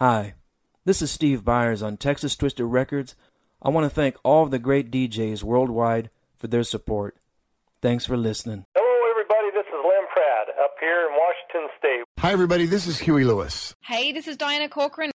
Hi, this is Steve Byers on Texas Twisted Records. I want to thank all of the great DJs worldwide for their support. Thanks for listening. Hello, everybody. This is Lem Pratt up here in Washington State. Hi, everybody. This is Huey Lewis. Hey, this is Diana Corcoran